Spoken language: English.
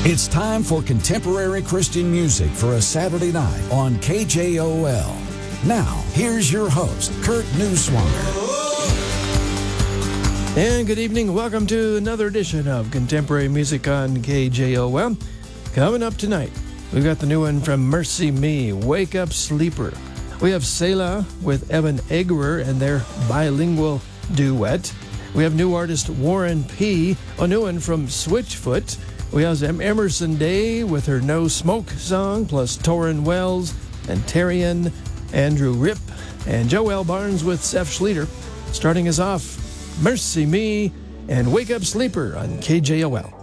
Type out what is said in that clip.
It's time for contemporary Christian music for a Saturday night on KJOL. Now, here's your host, Kurt Newswanger. And good evening. Welcome to another edition of Contemporary Music on KJOL. Coming up tonight, we've got the new one from Mercy Me, Wake Up Sleeper. We have Selah with Evan Egerer and their bilingual duet. We have new artist Warren P., a new one from Switchfoot. We have Emerson Day with her No Smoke song, plus Torrin Wells and Terrian, Andrew Ripp, and Joel Barnes with Seth Schleter. Starting us off, Mercy Me and Wake Up Sleeper on KJOL.